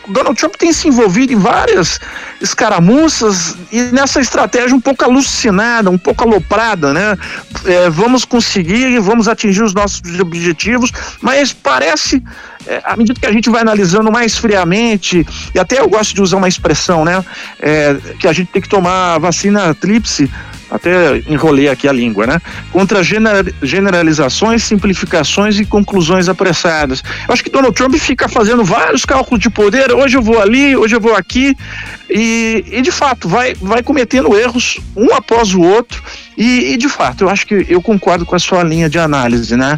Donald Trump tem se envolvido em várias escaramuças e nessa estratégia um pouco alucinada, um pouco aloprada, né? Vamos conseguir, vamos atingir os nossos objetivos, mas parece, à medida que a gente vai analisando mais friamente, e até eu gosto de usar uma expressão, né? Que a gente tem que tomar a vacina tríplice, até enrolei aqui a língua, né? Contra generalizações, simplificações e conclusões apressadas. Eu acho que Donald Trump fica fazendo vários cálculos de poder, hoje eu vou ali, hoje eu vou aqui, e de fato vai cometendo erros um após o outro, e de fato, eu acho que eu concordo com a sua linha de análise, né?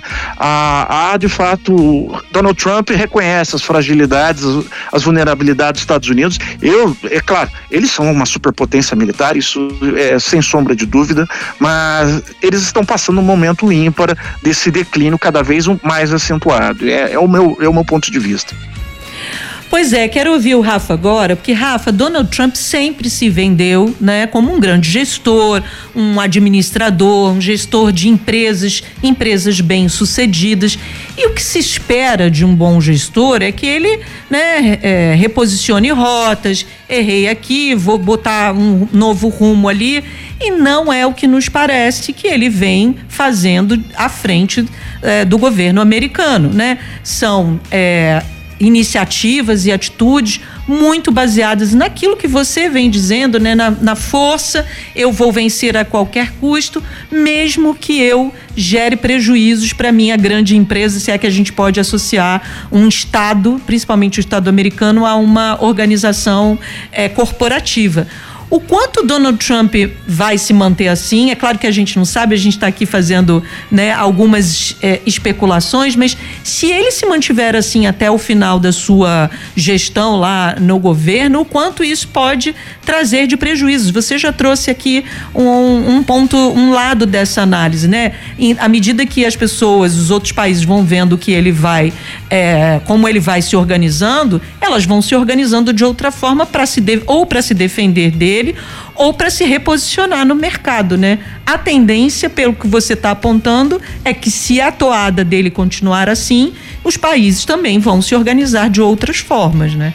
De fato, Donald Trump reconhece as fragilidades, as vulnerabilidades dos Estados Unidos. É claro, eles são uma superpotência militar, isso é sem sombra de dúvida, mas eles estão passando um momento ímpar desse declínio cada vez mais acentuado. É o meu ponto de vista. Pois é, quero ouvir o Rafa agora, porque, Rafa, Donald Trump sempre se vendeu, né, como um grande gestor, um administrador, um gestor de empresas bem-sucedidas. E o que se espera de um bom gestor é que ele, né, reposicione rotas, errei aqui, vou botar um novo rumo ali, e não é o que nos parece que ele vem fazendo à frente do governo americano, né? São iniciativas e atitudes muito baseadas naquilo que você vem dizendo, né? Na força, eu vou vencer a qualquer custo, mesmo que eu gere prejuízos para minha grande empresa, se é que a gente pode associar um Estado, principalmente o Estado americano, a uma organização corporativa. O quanto Donald Trump vai se manter assim, é claro que a gente não sabe, a gente está aqui fazendo, né, algumas especulações, mas se ele se mantiver assim até o final da sua gestão lá no governo, o quanto isso pode trazer de prejuízos. Você já trouxe aqui um ponto, um lado dessa análise, né? À medida que as pessoas, os outros países vão vendo que ele vai, como ele vai se organizando, elas vão se organizando de outra forma para se defender dele, ou para se reposicionar no mercado, né? A tendência, pelo que você está apontando, é que se a toada dele continuar assim, os países também vão se organizar de outras formas, né?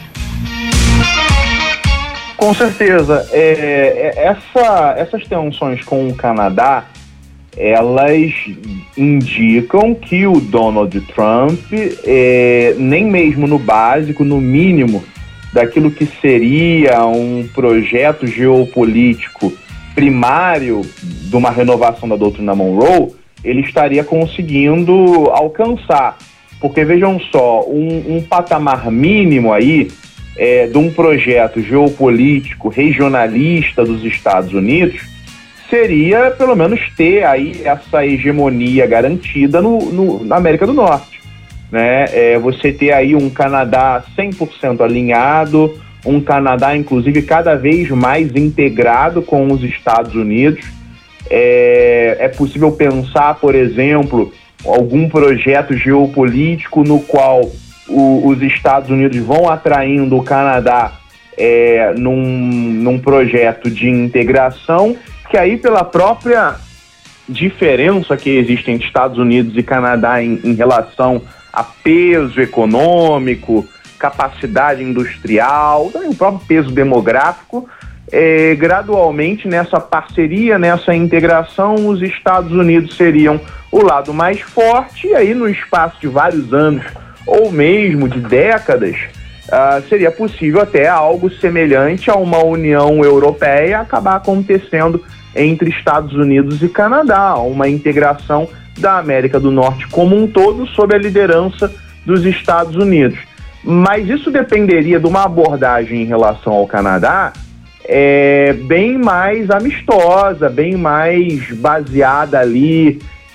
Com certeza. Essas tensões com o Canadá, elas indicam que o Donald Trump, nem mesmo no básico, no mínimo, daquilo que seria um projeto geopolítico primário de uma renovação da doutrina Monroe, ele estaria conseguindo alcançar. Porque, vejam só, um patamar mínimo aí de um projeto geopolítico regionalista dos Estados Unidos seria, pelo menos, ter aí essa hegemonia garantida na América do Norte. Né? Você ter aí um Canadá 100% alinhado, um Canadá, inclusive, cada vez mais integrado com os Estados Unidos. É possível pensar, por exemplo, algum projeto geopolítico no qual os Estados Unidos vão atraindo o Canadá num projeto de integração, que aí, pela própria diferença que existe entre Estados Unidos e Canadá em relação a peso econômico, capacidade industrial, também o próprio peso demográfico, gradualmente nessa parceria, nessa integração, os Estados Unidos seriam o lado mais forte, e aí no espaço de vários anos, ou mesmo de décadas, seria possível até algo semelhante a uma União Europeia acabar acontecendo entre Estados Unidos e Canadá, uma integração da América do Norte como um todo sob a liderança dos Estados Unidos. Mas isso dependeria de uma abordagem em relação ao Canadá bem mais amistosa, bem mais baseada ali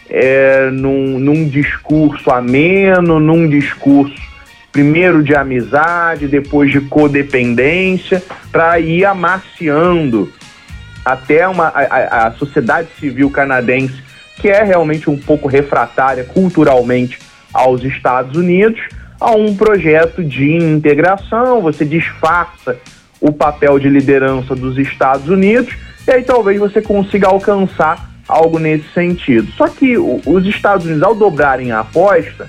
num discurso ameno, num discurso primeiro de amizade, depois de codependência, para ir amaciando até a sociedade civil canadense, que é realmente um pouco refratária culturalmente aos Estados Unidos, a um projeto de integração. Você disfarça o papel de liderança dos Estados Unidos e aí talvez você consiga alcançar algo nesse sentido. Só que os Estados Unidos, ao dobrarem a aposta,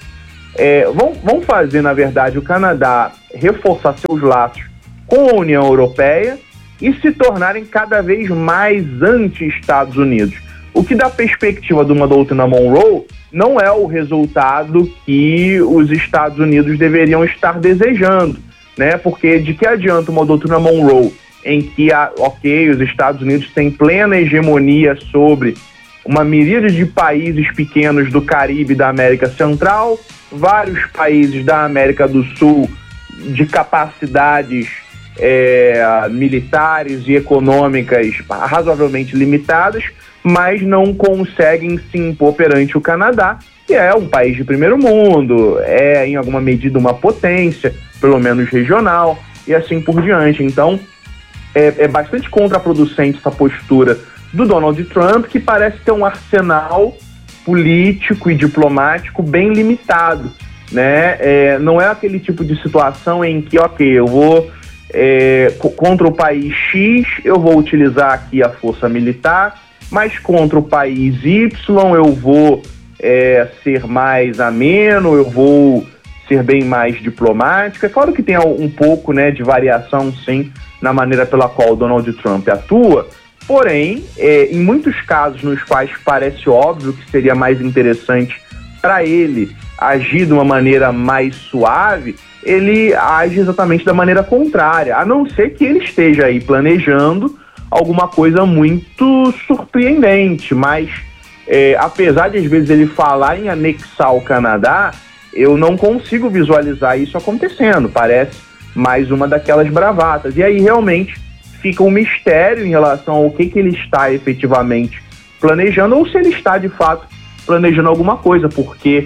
vão fazer, na verdade, o Canadá reforçar seus laços com a União Europeia e se tornarem cada vez mais anti-Estados Unidos. O que, da perspectiva de uma doutrina Monroe, não é o resultado que os Estados Unidos deveriam estar desejando, né? Porque de que adianta uma doutrina Monroe em que, os Estados Unidos têm plena hegemonia sobre uma miríade de países pequenos do Caribe e da América Central, vários países da América do Sul de capacidades militares e econômicas razoavelmente limitadas, mas não conseguem se impor perante o Canadá, que é um país de primeiro mundo, em alguma medida uma potência, pelo menos regional, e assim por diante. Então, é bastante contraproducente essa postura do Donald Trump, que parece ter um arsenal político e diplomático bem limitado, né? Não é aquele tipo de situação em que, eu vou contra o país X, eu vou utilizar aqui a força militar, mas contra o país Y eu vou ser mais ameno, eu vou ser bem mais diplomático. É claro que tem um pouco, né, de variação, sim, na maneira pela qual o Donald Trump atua, porém, em muitos casos nos quais parece óbvio que seria mais interessante para ele agir de uma maneira mais suave, ele age exatamente da maneira contrária, a não ser que ele esteja aí planejando alguma coisa muito surpreendente, mas apesar de às vezes ele falar em anexar o Canadá, eu não consigo visualizar isso acontecendo, parece mais uma daquelas bravatas, e aí realmente fica um mistério em relação ao que ele está efetivamente planejando, ou se ele está de fato planejando alguma coisa, porque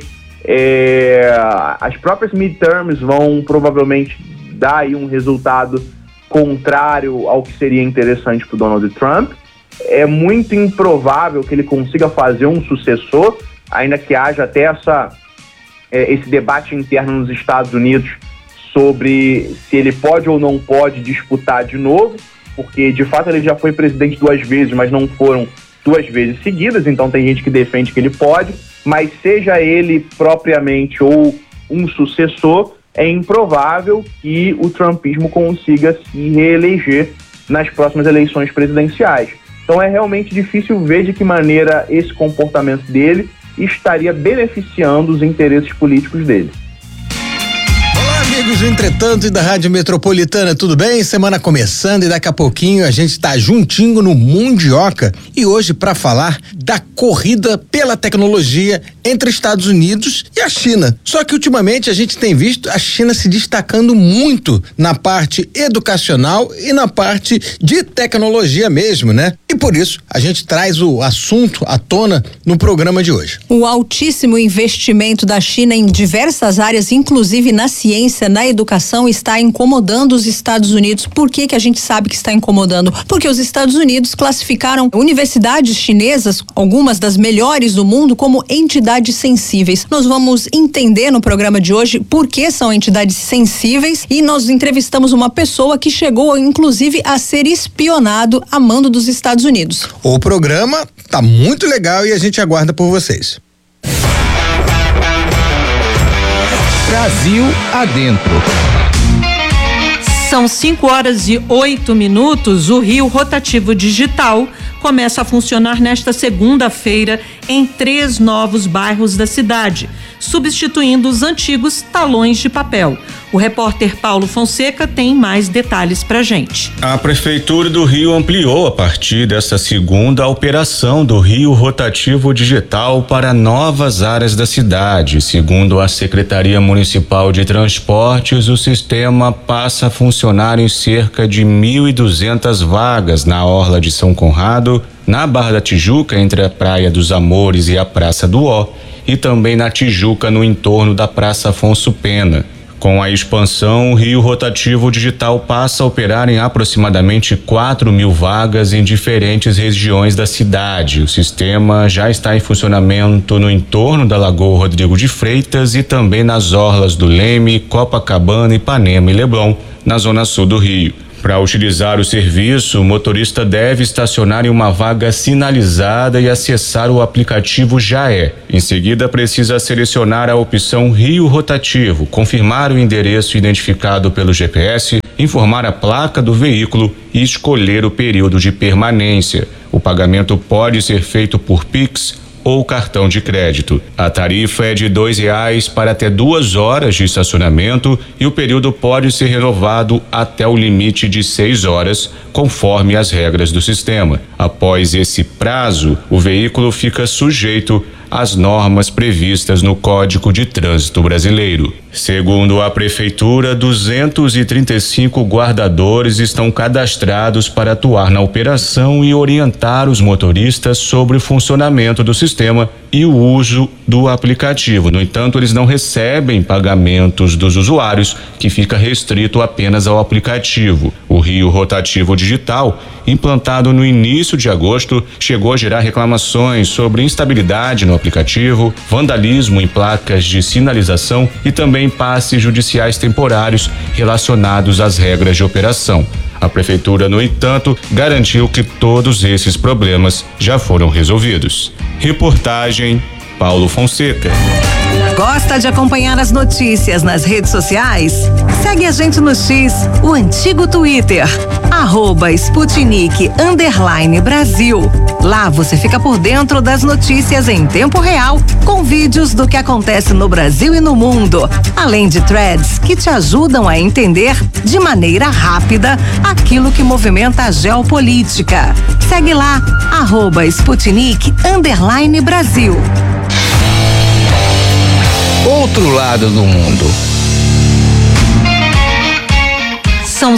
as próprias midterms vão provavelmente dar aí um resultado contrário ao que seria interessante para o Donald Trump. É muito improvável que ele consiga fazer um sucessor, ainda que haja até esse debate interno nos Estados Unidos sobre se ele pode ou não pode disputar de novo, porque de fato ele já foi presidente 2 vezes, mas não foram 2 vezes seguidas, então tem gente que defende que ele pode, mas seja ele propriamente ou um sucessor, é improvável que o trumpismo consiga se reeleger nas próximas eleições presidenciais. Então é realmente difícil ver de que maneira esse comportamento dele estaria beneficiando os interesses políticos dele. Amigos do Entretanto e da Rádio Metropolitana, tudo bem? Semana começando e daqui a pouquinho a gente tá juntinho no Mundioca e hoje para falar da corrida pela tecnologia entre Estados Unidos e a China. Só que ultimamente a gente tem visto a China se destacando muito na parte educacional e na parte de tecnologia mesmo, né? E por isso a gente traz o assunto à tona no programa de hoje. O altíssimo investimento da China em diversas áreas, inclusive na ciência, na educação, está incomodando os Estados Unidos. Por que a gente sabe que está incomodando? Porque os Estados Unidos classificaram universidades chinesas, algumas das melhores do mundo, como entidades sensíveis. Nós vamos entender no programa de hoje por que são entidades sensíveis e nós entrevistamos uma pessoa que chegou, inclusive, a ser espionado a mando dos Estados Unidos. O programa tá muito legal e a gente aguarda por vocês. Brasil Adentro. São 5h08. O Rio Rotativo Digital começa a funcionar nesta segunda-feira em 3 novos bairros da cidade, substituindo os antigos talões de papel. O repórter Paulo Fonseca tem mais detalhes pra gente. A Prefeitura do Rio ampliou a partir dessa segunda a operação do Rio Rotativo Digital para novas áreas da cidade. Segundo a Secretaria Municipal de Transportes, o sistema passa a funcionar em cerca de 1.200 vagas na Orla de São Conrado, na Barra da Tijuca, entre a Praia dos Amores e a Praça do Ó, e também na Tijuca, no entorno da Praça Afonso Pena. Com a expansão, o Rio Rotativo Digital passa a operar em aproximadamente 4.000 vagas em diferentes regiões da cidade. O sistema já está em funcionamento no entorno da Lagoa Rodrigo de Freitas e também nas orlas do Leme, Copacabana, Ipanema e Leblon, na zona sul do Rio. Para utilizar o serviço, o motorista deve estacionar em uma vaga sinalizada e acessar o aplicativo JAE. Em seguida, precisa selecionar a opção Rio Rotativo, confirmar o endereço identificado pelo GPS, informar a placa do veículo e escolher o período de permanência. O pagamento pode ser feito por Pix ou cartão de crédito. A tarifa é de R$2 para até 2 horas de estacionamento e o período pode ser renovado até o limite de 6 horas, conforme as regras do sistema. Após esse prazo, o veículo fica sujeito às normas previstas no Código de Trânsito Brasileiro. Segundo a Prefeitura, 235 guardadores estão cadastrados para atuar na operação e orientar os motoristas sobre o funcionamento do sistema e o uso do aplicativo. No entanto, eles não recebem pagamentos dos usuários, que fica restrito apenas ao aplicativo. O Rio Rotativo Digital, implantado no início de agosto, chegou a gerar reclamações sobre instabilidade no aplicativo, vandalismo em placas de sinalização e também passes judiciais temporários relacionados às regras de operação. A Prefeitura, no entanto, garantiu que todos esses problemas já foram resolvidos. Reportagem Paulo Fonseca. Gosta de acompanhar as notícias nas redes sociais? Segue a gente no X, o antigo Twitter, @Sputnik_Brasil. Lá você fica por dentro das notícias em tempo real, com vídeos do que acontece no Brasil e no mundo, além de threads que te ajudam a entender de maneira rápida aquilo que movimenta a geopolítica. Segue lá, @Sputnik_Brasil. Outro lado do mundo. São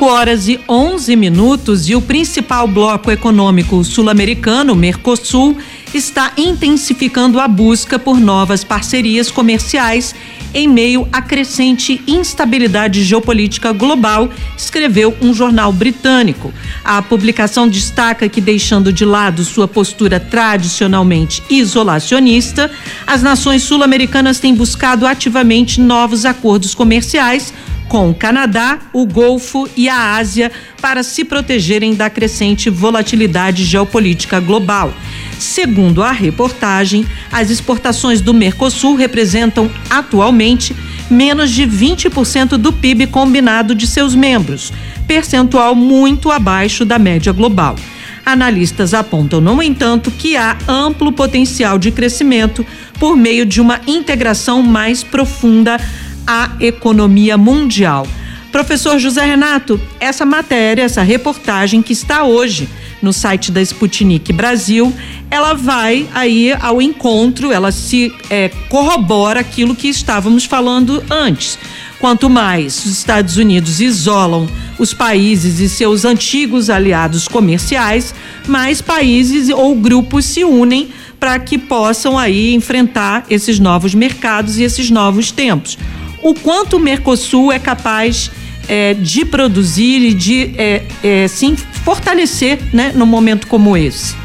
5h11 e o principal bloco econômico sul-americano, Mercosul, está intensificando a busca por novas parcerias comerciais em meio à crescente instabilidade geopolítica global, escreveu um jornal britânico. A publicação destaca que, deixando de lado sua postura tradicionalmente isolacionista, as nações sul-americanas têm buscado ativamente novos acordos comerciais com o Canadá, o Golfo e a Ásia para se protegerem da crescente volatilidade geopolítica global. Segundo a reportagem, as exportações do Mercosul representam atualmente menos de 20% do PIB combinado de seus membros, percentual muito abaixo da média global. Analistas apontam, no entanto, que há amplo potencial de crescimento por meio de uma integração mais profunda à economia mundial. Professor José Renato, essa matéria, essa reportagem que está hoje no site da Sputnik Brasil, ela vai aí ao encontro, ela se corrobora aquilo que estávamos falando antes. Quanto mais os Estados Unidos isolam os países e seus antigos aliados comerciais, mais países ou grupos se unem para que possam aí enfrentar esses novos mercados e esses novos tempos. O quanto o Mercosul é capaz de produzir e de sim fortalecer, né, num momento como esse?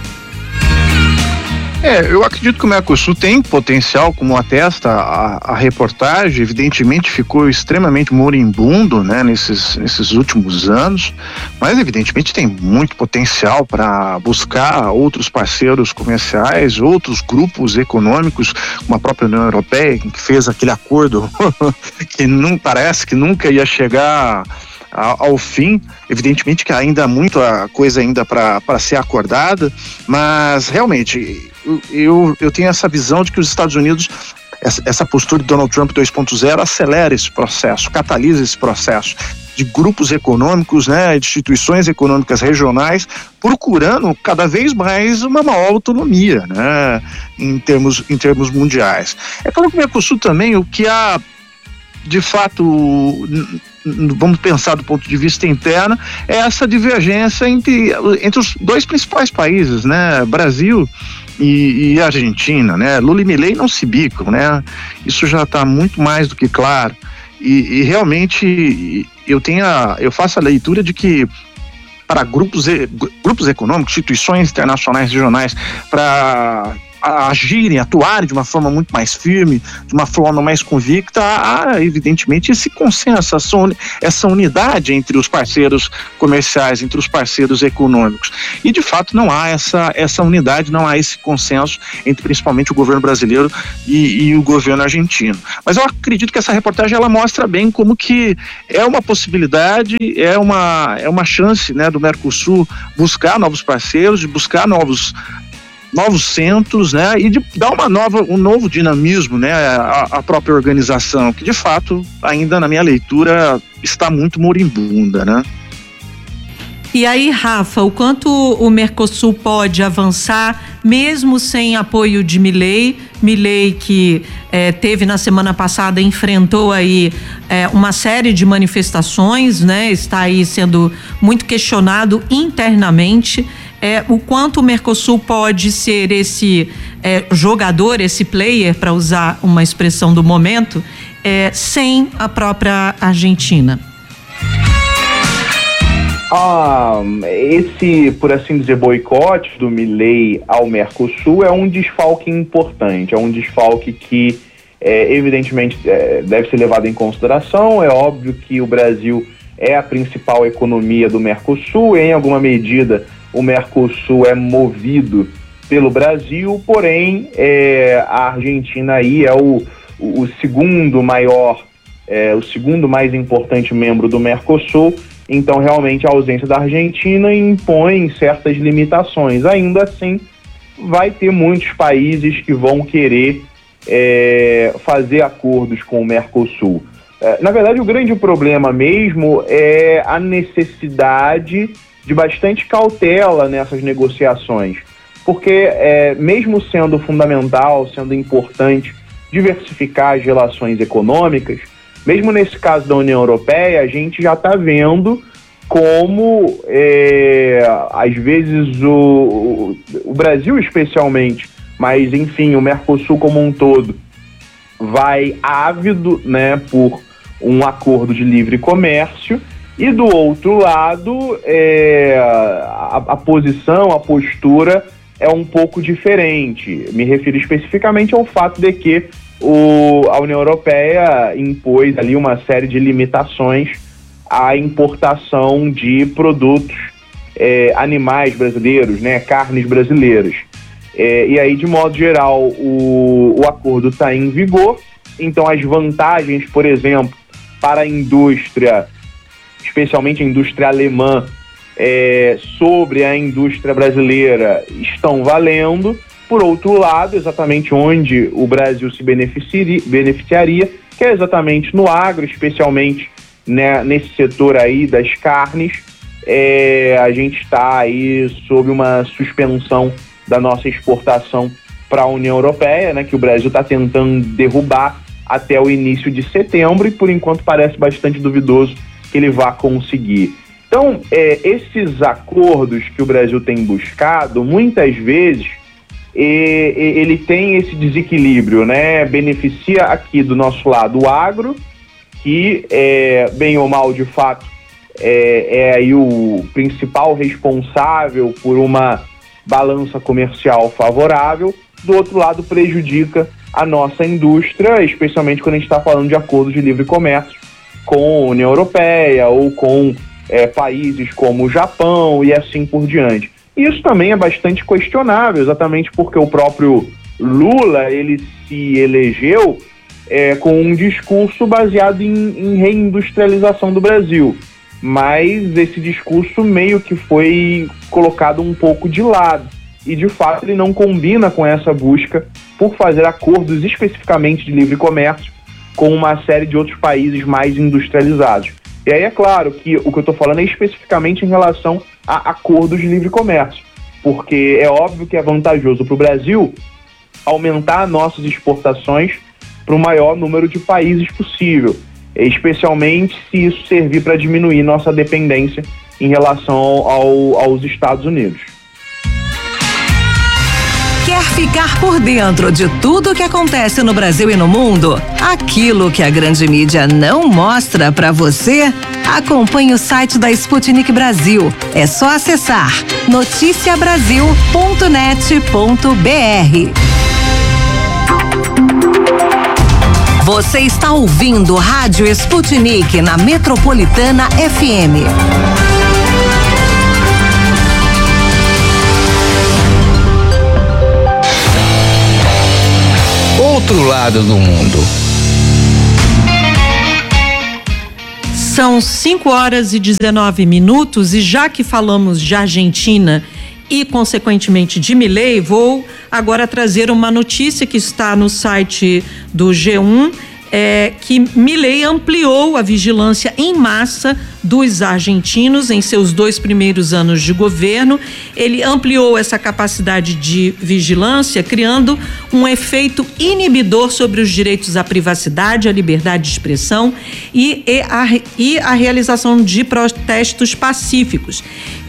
Eu acredito que o Mercosul tem potencial, como atesta a reportagem. Evidentemente ficou extremamente moribundo, né, nesses últimos anos, mas evidentemente tem muito potencial para buscar outros parceiros comerciais, outros grupos econômicos, como a própria União Europeia, que fez aquele acordo que não parece que nunca ia chegar ao fim. Evidentemente que ainda há muita coisa ainda para ser acordada, mas realmente eu tenho essa visão de que os Estados Unidos, essa postura de Donald Trump 2.0 acelera esse processo, catalisa esse processo de grupos econômicos, né, de instituições econômicas regionais, procurando cada vez mais uma maior autonomia, né, em termos mundiais. É claro que o Mercosul também, o que há de fato, vamos pensar do ponto de vista interno, é essa divergência entre os dois principais países, né, Brasil e Argentina, né? Lula e Milei não se bicam, né? Isso já está muito mais do que claro. E realmente eu faço a leitura de que para grupos econômicos, instituições internacionais regionais, para agirem, atuarem de uma forma muito mais firme, de uma forma mais convicta, há evidentemente esse consenso, essa unidade entre os parceiros comerciais, entre os parceiros econômicos. E de fato não há essa unidade, não há esse consenso entre principalmente o governo brasileiro e o governo argentino. Mas eu acredito que essa reportagem ela mostra bem como que é uma possibilidade, é uma chance, né, do Mercosul buscar novos parceiros, de buscar novos centros, né, e de dar um novo dinamismo, né, à própria organização, que de fato, ainda na minha leitura, está muito moribunda, né. E aí, Rafa, o quanto o Mercosul pode avançar, mesmo sem apoio de Milei que teve na semana passada, enfrentou aí uma série de manifestações, né, está aí sendo muito questionado internamente, o quanto o Mercosul pode ser esse jogador, esse player, para usar uma expressão do momento, sem a própria Argentina. Esse, por assim dizer, boicote do Milei ao Mercosul é um desfalque importante, é um desfalque que evidentemente deve ser levado em consideração. É óbvio que o Brasil é a principal economia do Mercosul, em alguma medida o Mercosul é movido pelo Brasil, porém a Argentina aí é o segundo maior, o segundo mais importante membro do Mercosul. Então, realmente, a ausência da Argentina impõe certas limitações. Ainda assim, vai ter muitos países que vão querer fazer acordos com o Mercosul. Na verdade, o grande problema mesmo é a necessidade de bastante cautela nessas negociações, porque mesmo sendo fundamental, sendo importante diversificar as relações econômicas, mesmo nesse caso da União Europeia, a gente já está vendo como, às vezes, o Brasil especialmente, mas, enfim, o Mercosul como um todo, vai ávido, né, por um acordo de livre comércio, e do outro lado, a posição, a postura é um pouco diferente. Me refiro especificamente ao fato de que a União Europeia impôs ali uma série de limitações à importação de produtos animais brasileiros, né, carnes brasileiras. E aí, de modo geral, o acordo está em vigor, então as vantagens, por exemplo, para a indústria, especialmente a indústria alemã, sobre a indústria brasileira, estão valendo. Por outro lado, exatamente onde o Brasil se beneficiaria, que é exatamente no agro, especialmente, né, nesse setor aí das carnes, a gente está aí sob uma suspensão da nossa exportação para a União Europeia, né, que o Brasil está tentando derrubar até o início de setembro, e por enquanto parece bastante duvidoso que ele vá conseguir. Então, esses acordos que o Brasil tem buscado, muitas vezes, ele tem esse desequilíbrio, né? Beneficia aqui do nosso lado o agro, que, bem ou mal, de fato, é aí o principal responsável por uma balança comercial favorável. Do outro lado, prejudica a nossa indústria, especialmente quando a gente está falando de acordos de livre comércio com a União Europeia ou com países como o Japão e assim por diante. Isso também é bastante questionável, exatamente porque o próprio Lula, ele se elegeu com um discurso baseado em reindustrialização do Brasil, mas esse discurso meio que foi colocado um pouco de lado, e de fato ele não combina com essa busca por fazer acordos especificamente de livre comércio com uma série de outros países mais industrializados. E aí é claro que o que eu estou falando é especificamente em relação a acordos de livre comércio, porque é óbvio que é vantajoso para o Brasil aumentar nossas exportações para o maior número de países possível, especialmente se isso servir para diminuir nossa dependência em relação aos Estados Unidos. Quer ficar por dentro de tudo que acontece no Brasil e no mundo? Aquilo que a grande mídia não mostra pra você? Acompanhe o site da Sputnik Brasil. É só acessar noticiabrasil.net.br. Você está ouvindo Rádio Sputnik na Metropolitana FM. Outro lado do mundo. São 5h19 e já que falamos de Argentina e, consequentemente, de Milei, vou agora trazer uma notícia que está no site do G1, que Milei ampliou a vigilância em massa dos argentinos em seus 2 primeiros anos de governo. Ele ampliou essa capacidade de vigilância, criando um efeito inibidor sobre os direitos à privacidade, à liberdade de expressão e a realização de protestos pacíficos.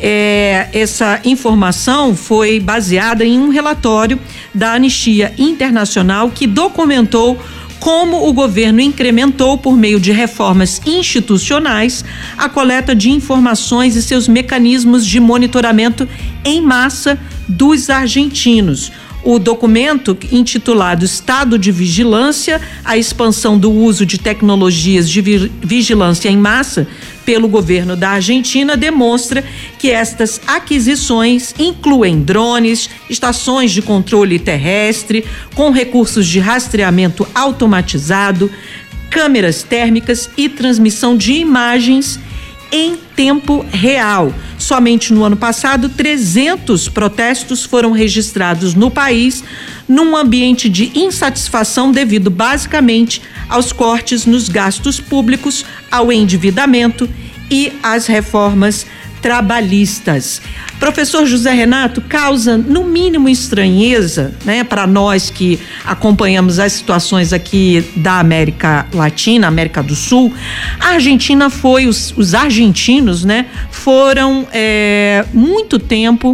Essa informação foi baseada em um relatório da Anistia Internacional que documentou como o governo incrementou, por meio de reformas institucionais, a coleta de informações e seus mecanismos de monitoramento em massa dos argentinos. O documento, intitulado Estado de Vigilância, a expansão do uso de tecnologias de vigilância em massa pelo governo da Argentina, demonstra que estas aquisições incluem drones, estações de controle terrestre, com recursos de rastreamento automatizado, câmeras térmicas e transmissão de imagens em tempo real. Somente no ano passado, 300 protestos foram registrados no país, num ambiente de insatisfação devido basicamente aos cortes nos gastos públicos, ao endividamento e às reformas trabalhistas. Professor José Renato, causa no mínimo estranheza, né, para nós que acompanhamos as situações aqui da América Latina, América do Sul. A Argentina foi, os argentinos, né, foram muito tempo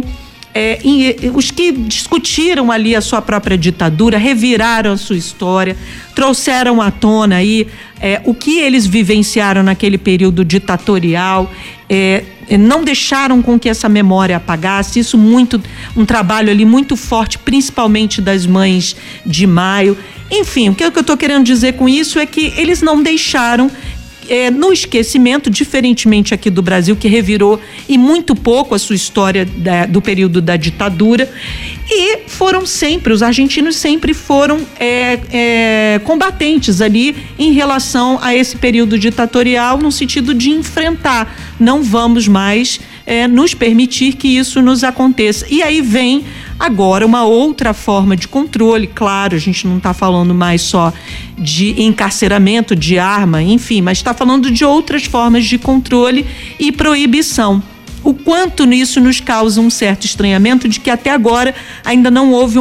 os que discutiram ali a sua própria ditadura, reviraram a sua história, trouxeram à tona aí o que eles vivenciaram naquele período ditatorial, não deixaram com que essa memória apagasse. Isso um trabalho ali muito forte, principalmente das Mães de Maio. Enfim, o que eu estou querendo dizer com isso é que eles não deixaram no esquecimento, diferentemente aqui do Brasil, que revirou e muito pouco a sua história do período da ditadura, e os argentinos sempre foram combatentes ali em relação a esse período ditatorial, no sentido de enfrentar. Não vamos mais nos permitir que isso nos aconteça. E aí vem agora uma outra forma de controle. Claro, a gente não está falando mais só de encarceramento de arma, enfim, mas está falando de outras formas de controle e proibição. O quanto nisso nos causa um certo estranhamento de que até agora ainda não houve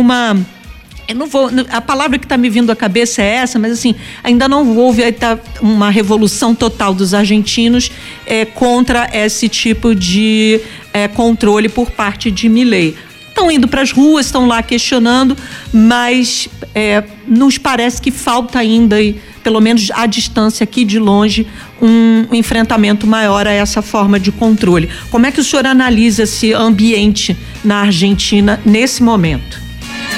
a palavra que está me vindo à cabeça é essa, mas assim, ainda não houve uma revolução total dos argentinos contra esse tipo de controle por parte de Milei. Estão indo para as ruas, estão lá questionando, mas nos parece que falta ainda, pelo menos à distância aqui de longe, um enfrentamento maior a essa forma de controle. Como é que o senhor analisa esse ambiente na Argentina nesse momento?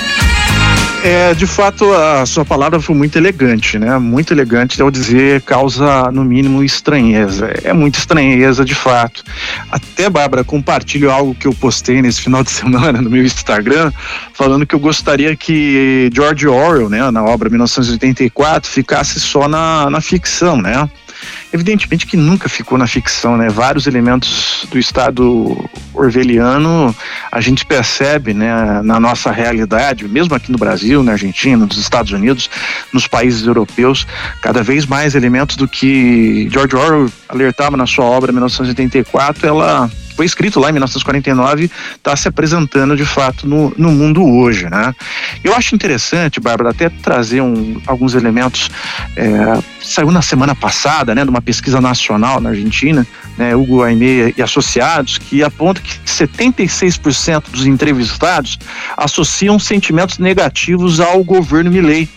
De fato, a sua palavra foi muito elegante, né? Muito elegante ao dizer causa, no mínimo, estranheza. É muita estranheza, de fato. Até, Bárbara, compartilho algo que eu postei nesse final de semana no meu Instagram, falando que eu gostaria que George Orwell, né, na obra 1984, ficasse só na ficção, né? Evidentemente que nunca ficou na ficção, né? Vários elementos do Estado orwelliano a gente percebe, né, na nossa realidade, mesmo aqui no Brasil, na Argentina, nos Estados Unidos, nos países europeus, cada vez mais elementos do que George Orwell alertava na sua obra 1984, foi escrito lá em 1949, está se apresentando de fato no mundo hoje, né? Eu acho interessante, Bárbara, até trazer alguns elementos, saiu na semana passada, né, de uma pesquisa nacional na Argentina, né, Hugo Aimé e Associados, que aponta que 76% dos entrevistados associam sentimentos negativos ao governo Milei.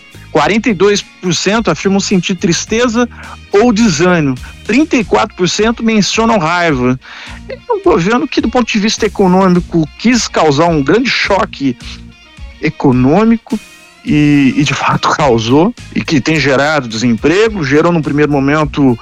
42% afirmam sentir tristeza ou desânimo. 34% mencionam raiva. É um governo que, do ponto de vista econômico, quis causar um grande choque econômico e de fato causou, e que tem gerado desemprego, gerou no primeiro momento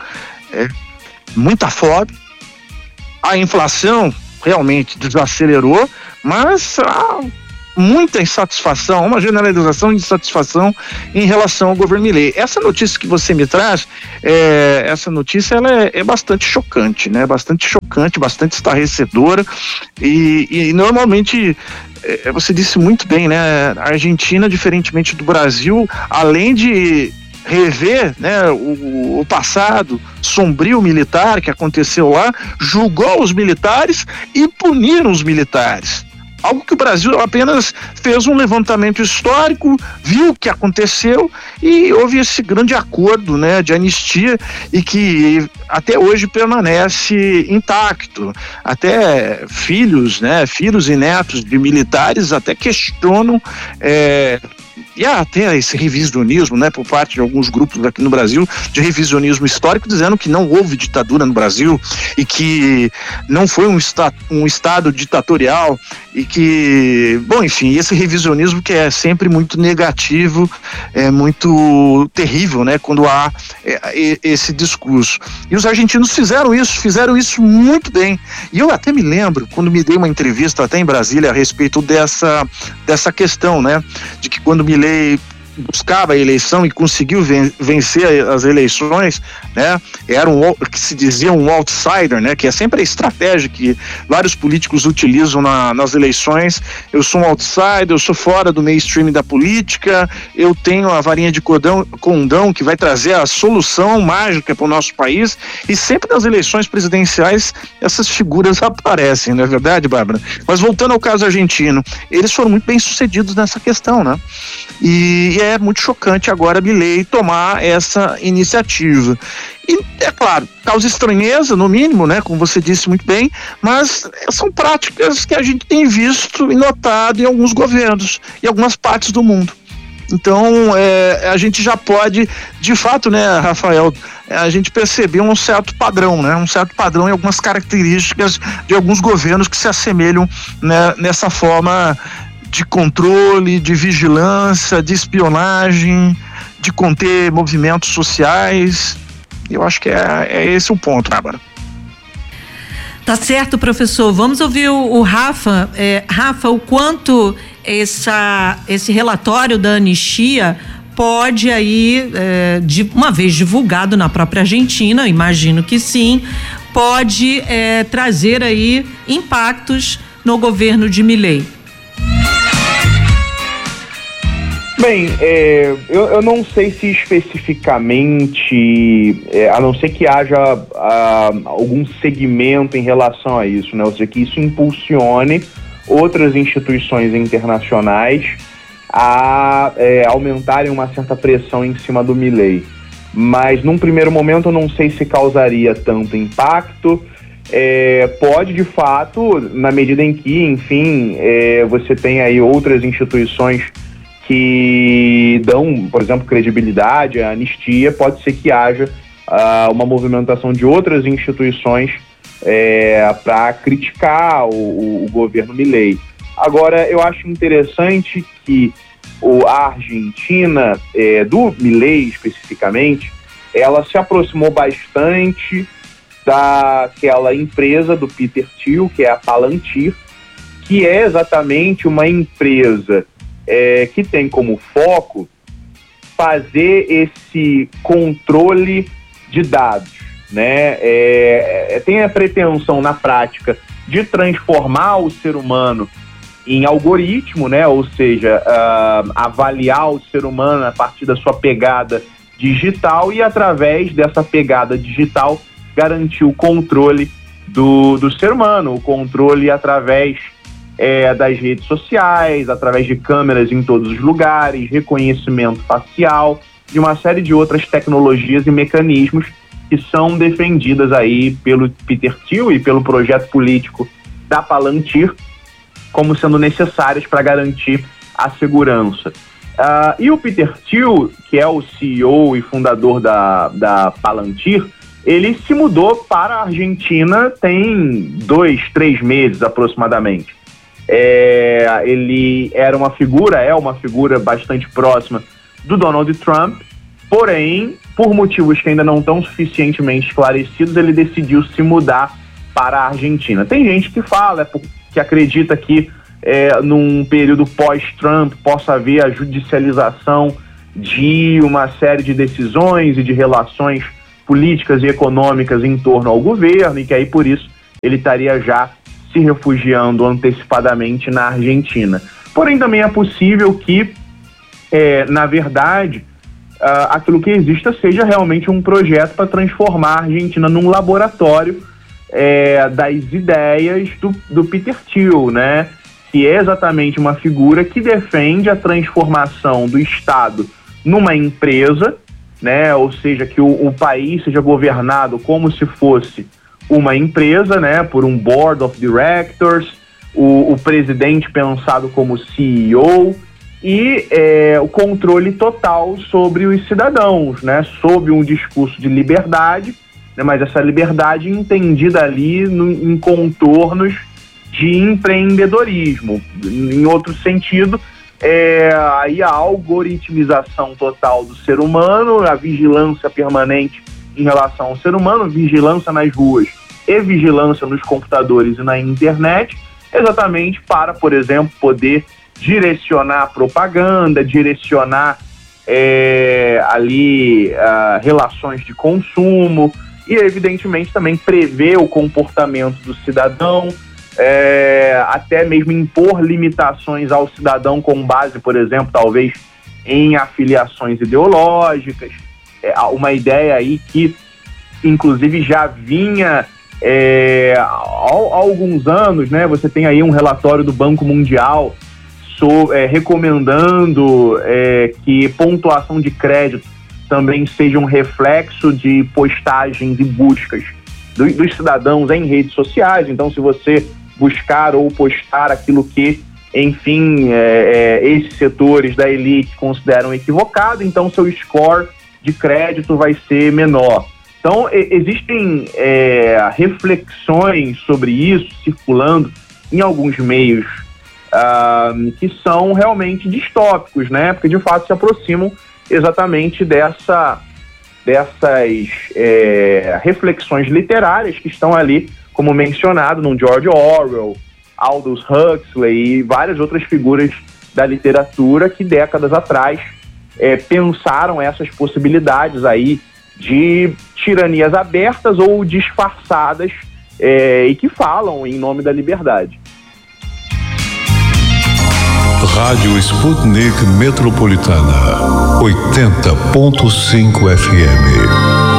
muita fome. A inflação realmente desacelerou, mas muita insatisfação, uma generalização de insatisfação em relação ao governo Milei. Essa notícia que você me traz, essa notícia ela é bastante chocante, né? Bastante chocante, bastante estarrecedora e normalmente, você disse muito bem, né? A Argentina, diferentemente do Brasil, além de rever, né, o passado sombrio militar que aconteceu lá, julgou os militares e puniram os militares. Algo que o Brasil apenas fez um levantamento histórico, viu o que aconteceu e houve esse grande acordo, né, de anistia, e que até hoje permanece intacto. Até filhos e netos de militares até questionam e há até esse revisionismo, né, por parte de alguns grupos aqui no Brasil, de revisionismo histórico, dizendo que não houve ditadura no Brasil e que não foi um estado ditatorial e que, bom, enfim, esse revisionismo que é sempre muito negativo, é muito terrível, né, quando há esse discurso. E os argentinos fizeram isso muito bem. E eu até me lembro, quando me dei uma entrevista até em Brasília a respeito dessa questão, né, de que quando Milei buscava a eleição e conseguiu vencer as eleições, né? Era que se dizia um outsider, né? Que é sempre a estratégia que vários políticos utilizam nas eleições. Eu sou um outsider, eu sou fora do mainstream da política, eu tenho a varinha de condão que vai trazer a solução mágica para o nosso país, e sempre nas eleições presidenciais essas figuras aparecem, não é verdade, Bárbara? Mas voltando ao caso argentino, eles foram muito bem sucedidos nessa questão, né? E é muito chocante agora Milei tomar essa iniciativa. E, é claro, causa estranheza, no mínimo, né, como você disse muito bem, mas são práticas que a gente tem visto e notado em alguns governos, em algumas partes do mundo. Então, a gente já pode, de fato, né, Rafael, a gente percebeu um certo padrão, né, em algumas características de alguns governos que se assemelham, né, nessa forma de controle, de vigilância, de espionagem, de conter movimentos sociais. Eu acho que é esse o ponto, Bárbara. Tá certo, professor. Vamos ouvir o Rafa. Rafa, o quanto esse relatório da anistia pode aí, uma vez divulgado na própria Argentina, imagino que sim, pode trazer aí impactos no governo de Milei. Bem, eu não sei se especificamente, a não ser que haja algum segmento em relação a isso, né? Ou seja, que isso impulsione outras instituições internacionais a aumentarem uma certa pressão em cima do Milei. Mas, num primeiro momento, eu não sei se causaria tanto impacto. Pode, de fato, na medida em que, enfim, você tem aí outras instituições que dão, por exemplo, credibilidade à anistia, pode ser que haja uma movimentação de outras instituições para criticar o governo Milei. Agora, eu acho interessante que a Argentina, do Milei especificamente, ela se aproximou bastante daquela empresa do Peter Thiel, que é a Palantir, que é exatamente uma empresa que tem como foco fazer esse controle de dados, né? Tem a pretensão na prática de transformar o ser humano em algoritmo, né? Ou seja, avaliar o ser humano a partir da sua pegada digital e, através dessa pegada digital, garantir o controle do ser humano, o controle através das redes sociais, através de câmeras em todos os lugares, reconhecimento facial, de uma série de outras tecnologias e mecanismos que são defendidas aí pelo Peter Thiel e pelo projeto político da Palantir como sendo necessárias para garantir a segurança. E o Peter Thiel, que é o CEO e fundador da Palantir, ele se mudou para a Argentina tem 2-3 meses aproximadamente. Ele é uma figura bastante próxima do Donald Trump, porém, por motivos que ainda não estão suficientemente esclarecidos, ele decidiu se mudar para a Argentina. Tem gente que fala, que acredita que num período pós-Trump possa haver a judicialização de uma série de decisões e de relações políticas e econômicas em torno ao governo, e que aí por isso ele estaria já se refugiando antecipadamente na Argentina. Porém, também é possível que, na verdade, aquilo que exista seja realmente um projeto para transformar a Argentina num laboratório das ideias do Peter Thiel, né? Que é exatamente uma figura que defende a transformação do Estado numa empresa, né? Ou seja, que o país seja governado como se fosse uma empresa, né? Por um board of directors, o presidente pensado como CEO e o controle total sobre os cidadãos, né? Sob um discurso de liberdade, né? Mas essa liberdade entendida ali em contornos de empreendedorismo. Em outro sentido, aí a algoritmização total do ser humano, a vigilância permanente em relação ao ser humano, vigilância nas ruas e vigilância nos computadores e na internet, exatamente para, por exemplo, poder direcionar a propaganda, direcionar relações de consumo e, evidentemente, também prever o comportamento do cidadão, até mesmo impor limitações ao cidadão com base, por exemplo, talvez em afiliações ideológicas. Uma ideia aí que, inclusive, já vinha há alguns anos, né? Você tem aí um relatório do Banco Mundial recomendando que pontuação de crédito também seja um reflexo de postagens e buscas dos cidadãos em redes sociais. Então, se você buscar ou postar aquilo que, enfim, esses setores da elite consideram equivocado, então seu score de crédito vai ser menor. Então, existem reflexões sobre isso circulando em alguns meios que são realmente distópicos, né? Porque, de fato, se aproximam exatamente dessas reflexões literárias que estão ali, como mencionado, no George Orwell, Aldous Huxley e várias outras figuras da literatura que décadas atrás pensaram essas possibilidades aí de tiranias abertas ou disfarçadas e que falam em nome da liberdade. Rádio Sputnik Metropolitana, 80.5 FM.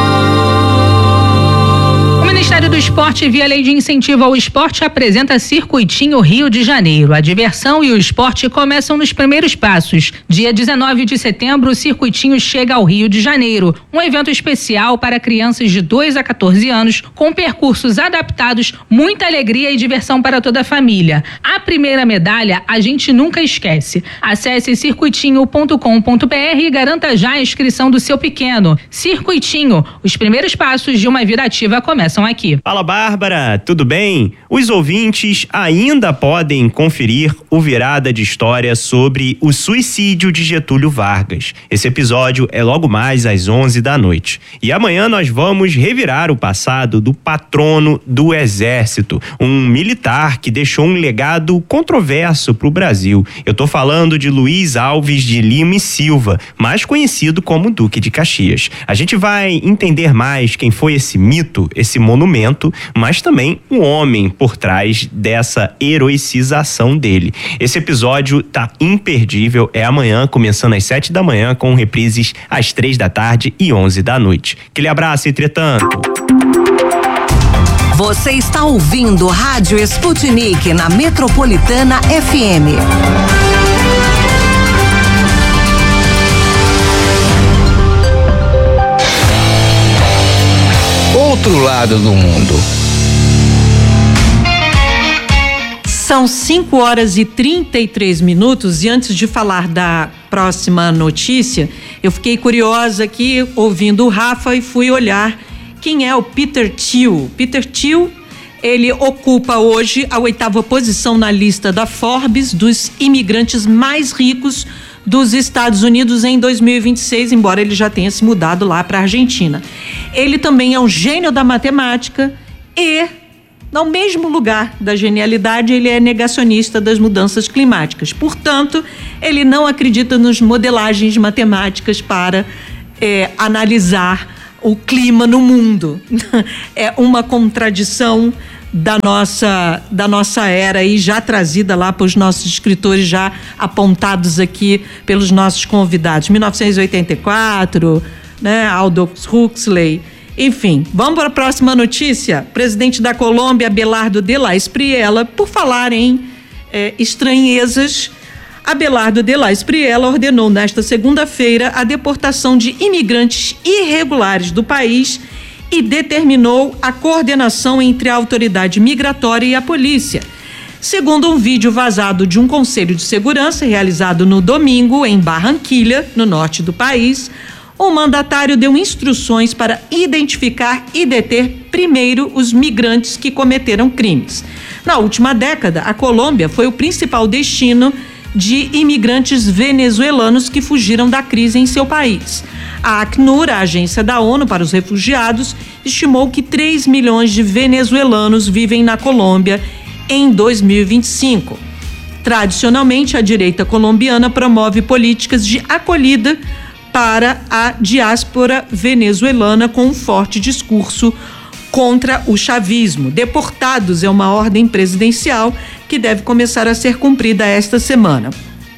O Ministério do Esporte, via Lei de Incentivo ao Esporte, apresenta Circuitinho Rio de Janeiro. A diversão e o esporte começam nos primeiros passos. Dia 19 de setembro, o Circuitinho chega ao Rio de Janeiro. Um evento especial para crianças de 2 a 14 anos, com percursos adaptados, muita alegria e diversão para toda a família. A primeira medalha a gente nunca esquece. Acesse circuitinho.com.br e garanta já a inscrição do seu pequeno. Circuitinho, os primeiros passos de uma vida ativa começam aqui. Fala, Bárbara, tudo bem? Os ouvintes ainda podem conferir o Virada de História sobre o suicídio de Getúlio Vargas. Esse episódio é logo mais às 11 da noite. E amanhã nós vamos revirar o passado do patrono do Exército, um militar que deixou um legado controverso para o Brasil. Eu tô falando de Luiz Alves de Lima e Silva, mais conhecido como Duque de Caxias. A gente vai entender mais quem foi esse mito, esse monumento, mas também um homem por trás dessa heroicização dele. Esse episódio tá imperdível, é amanhã, começando às 7 da manhã, com reprises às 3 da tarde e 11 da noite. Aquele abraço, entretanto. Você está ouvindo Rádio Sputnik na Metropolitana FM. Outro lado do mundo. São 5h33 e antes de falar da próxima notícia, eu fiquei curiosa aqui ouvindo o Rafa e fui olhar quem é o Peter Thiel. Peter Thiel, ele ocupa hoje a 8ª posição na lista da Forbes dos imigrantes mais ricos dos Estados Unidos em 2026, embora ele já tenha se mudado lá para a Argentina. Ele também é um gênio da matemática e, no mesmo lugar da genialidade, ele é negacionista das mudanças climáticas. Portanto, ele não acredita nas modelagens matemáticas para analisar o clima no mundo. É uma contradição da nossa era e já trazida lá para os nossos escritores, já apontados aqui pelos nossos convidados. 1984, né? Aldous Huxley. Enfim, vamos para a próxima notícia. Presidente da Colômbia, Abelardo de la Espriella, por falar em estranhezas, Abelardo de la Espriella ordenou nesta segunda-feira a deportação de imigrantes irregulares do país e determinou a coordenação entre a autoridade migratória e a polícia. Segundo um vídeo vazado de um conselho de segurança realizado no domingo em Barranquilla, no norte do país, o mandatário deu instruções para identificar e deter primeiro os migrantes que cometeram crimes. Na última década, a Colômbia foi o principal destino de imigrantes venezuelanos que fugiram da crise em seu país. A Acnur, a agência da ONU para os refugiados, estimou que 3 milhões de venezuelanos vivem na Colômbia em 2025. Tradicionalmente, a direita colombiana promove políticas de acolhida para a diáspora venezuelana com um forte discurso contra o chavismo. Deportados é uma ordem presidencial que deve começar a ser cumprida esta semana.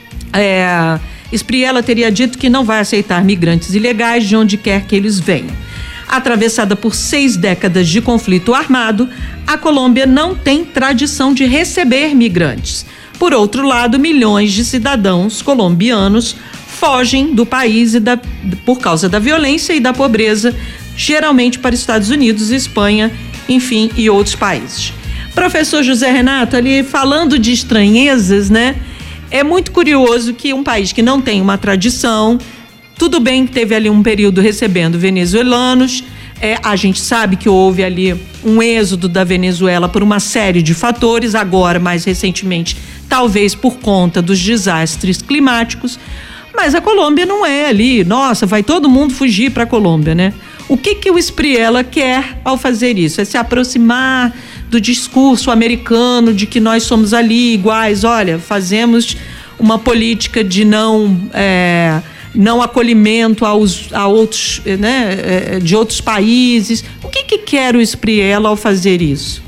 Espriella teria dito que não vai aceitar migrantes ilegais de onde quer que eles venham. Atravessada por 6 décadas de conflito armado, a Colômbia não tem tradição de receber migrantes. Por outro lado, milhões de cidadãos colombianos fogem do país por causa da violência e da pobreza, geralmente para Estados Unidos, Espanha, enfim, e outros países. Professor José Renato, ali falando de estranhezas, né? É muito curioso que um país que não tem uma tradição, tudo bem que teve ali um período recebendo venezuelanos, a gente sabe que houve ali um êxodo da Venezuela por uma série de fatores, agora mais recentemente, talvez por conta dos desastres climáticos, mas a Colômbia não é ali, nossa, vai todo mundo fugir para a Colômbia, né? O que o Espriella quer ao fazer isso? É se aproximar do discurso americano de que nós somos ali iguais, olha, fazemos uma política de não acolhimento a outros, né, de outros países. O que quer o Espriella ao fazer isso?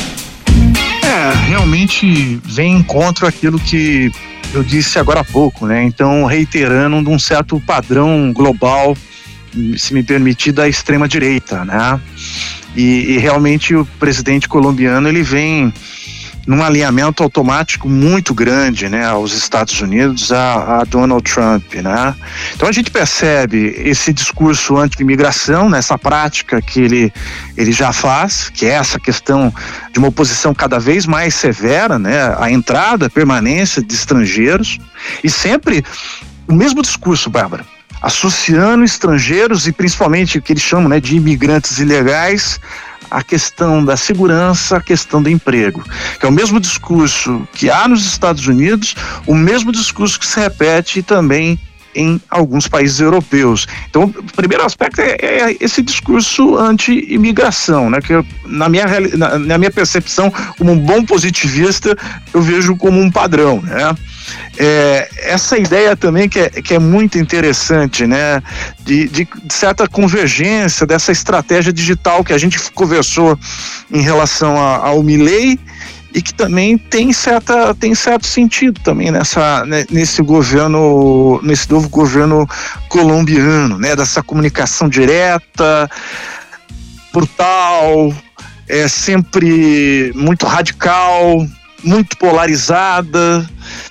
Realmente vem em encontro àquilo que eu disse agora há pouco, né? Então, reiterando um certo padrão global, se me permitir, da extrema direita, né? E realmente o presidente colombiano, ele vem num alinhamento automático muito grande, né, aos Estados Unidos, a Donald Trump, né? Então a gente percebe esse discurso anti-imigração, nessa prática que ele já faz, que é essa questão de uma oposição cada vez mais severa, né, à entrada, permanência de estrangeiros, e sempre o mesmo discurso, Bárbara, associando estrangeiros e principalmente o que eles chamam, né, de imigrantes ilegais, a questão da segurança, a questão do emprego, que é o mesmo discurso que há nos Estados Unidos, o mesmo discurso que se repete também em alguns países europeus. Então, o primeiro aspecto é esse discurso anti-imigração, né? Que na minha percepção, como um bom positivista, eu vejo como um padrão, né? Essa ideia também que é muito interessante, né? De certa convergência dessa estratégia digital que a gente conversou em relação ao Milei, e que também tem certo sentido também nesse novo governo colombiano, né? Dessa comunicação direta, brutal, é sempre muito radical, muito polarizada.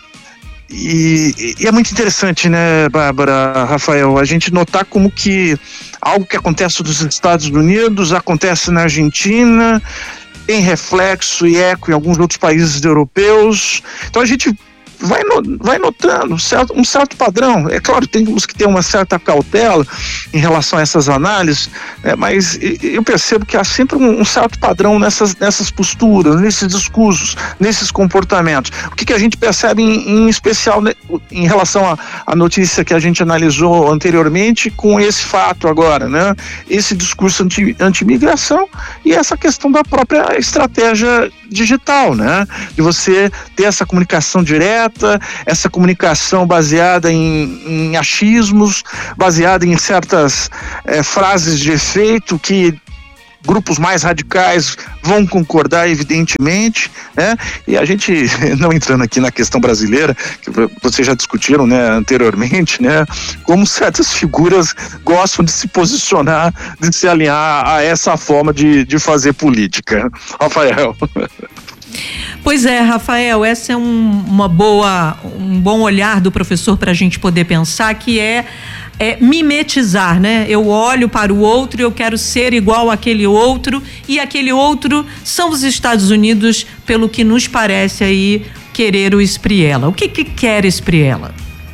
E é muito interessante, né, Bárbara, Rafael, a gente notar como que algo que acontece nos Estados Unidos acontece na Argentina, tem reflexo e eco em alguns outros países europeus. Então a gente vai notando um certo padrão. É claro, temos que ter uma certa cautela em relação a essas análises, mas eu percebo que há sempre um certo padrão nessas posturas, nesses discursos, nesses comportamentos. O que a gente percebe em especial em relação à notícia que a gente analisou anteriormente com esse fato agora, né? Esse discurso anti-imigração e essa questão da própria estratégia digital, né? De você ter essa comunicação direta, essa comunicação baseada em achismos, baseada em certas frases de efeito que grupos mais radicais vão concordar, evidentemente, né? E a gente, não entrando aqui na questão brasileira, que vocês já discutiram, né, anteriormente, né, como certas figuras gostam de se posicionar, de se alinhar a essa forma de fazer política. Rafael. Pois é, Rafael, essa é um bom olhar do professor para a gente poder pensar, que é mimetizar, né? Eu olho para o outro e eu quero ser igual àquele outro, e aquele outro são os Estados Unidos, pelo que nos parece aí querer o Espriella. O que quer Espriella?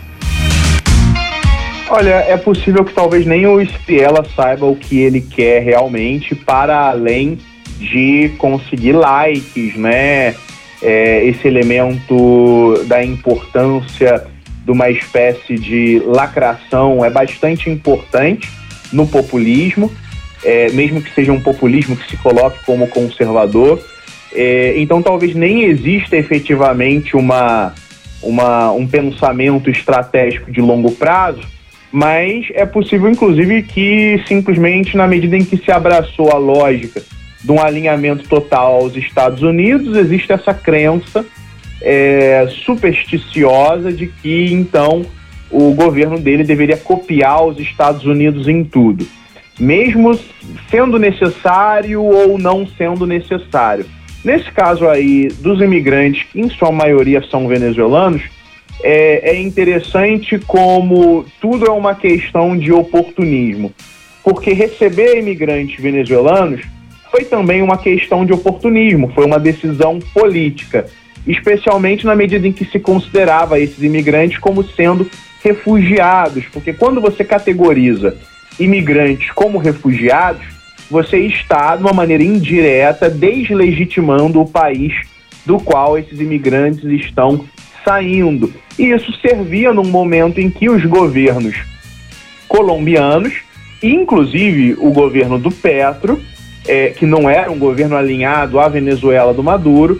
Olha, é possível que talvez nem o Espriella saiba o que ele quer realmente, para além de conseguir likes, né? Esse elemento da importância de uma espécie de lacração é bastante importante no populismo, mesmo que seja um populismo que se coloque como conservador. Então talvez nem exista efetivamente um pensamento estratégico de longo prazo, mas é possível inclusive que simplesmente na medida em que se abraçou a lógica de um alinhamento total aos Estados Unidos, existe essa crença supersticiosa de que, então, o governo dele deveria copiar os Estados Unidos em tudo, mesmo sendo necessário ou não sendo necessário. Nesse caso aí, dos imigrantes, que em sua maioria são venezuelanos, é interessante como tudo é uma questão de oportunismo, porque receber imigrantes venezuelanos foi também uma questão de oportunismo, foi uma decisão política, especialmente na medida em que se considerava esses imigrantes como sendo refugiados, porque quando você categoriza imigrantes como refugiados, você está, de uma maneira indireta, deslegitimando o país do qual esses imigrantes estão saindo. E isso servia num momento em que os governos colombianos, inclusive o governo do Petro, que não era um governo alinhado à Venezuela do Maduro,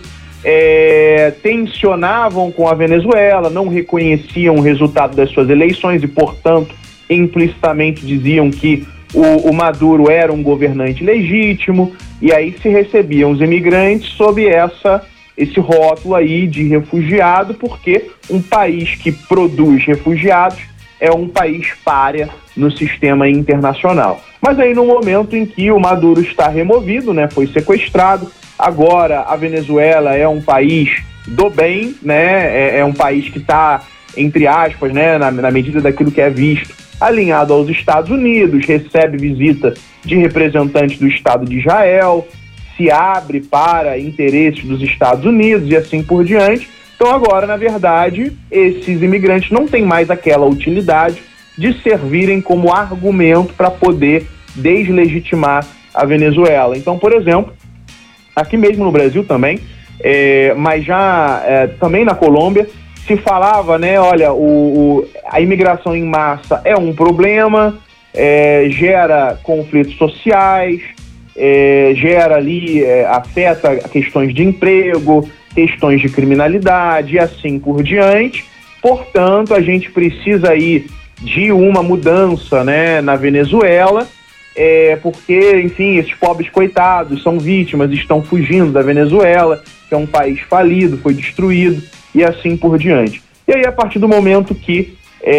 tensionavam com a Venezuela, não reconheciam o resultado das suas eleições e, portanto, implicitamente diziam que o Maduro era um governante legítimo, e aí se recebiam os imigrantes sob esse rótulo aí de refugiado, porque um país que produz refugiados é um país pária no sistema internacional. Mas aí no momento em que o Maduro está removido, né, foi sequestrado, agora a Venezuela é um país do bem, né, é um país que está, entre aspas, né, na medida daquilo que é visto, alinhado aos Estados Unidos, recebe visita de representantes do Estado de Israel, se abre para interesses dos Estados Unidos e assim por diante. Então agora, na verdade, esses imigrantes não têm mais aquela utilidade de servirem como argumento para poder deslegitimar a Venezuela. Então, por exemplo, aqui mesmo no Brasil também, mas já também na Colômbia, se falava, né, olha, a imigração em massa é um problema, gera conflitos sociais, gera ali, afeta questões de emprego, questões de criminalidade e assim por diante. Portanto, a gente precisa aí de uma mudança, né, na Venezuela, porque, enfim, esses pobres coitados são vítimas, estão fugindo da Venezuela, que é um país falido, foi destruído, e assim por diante. E aí, a partir do momento que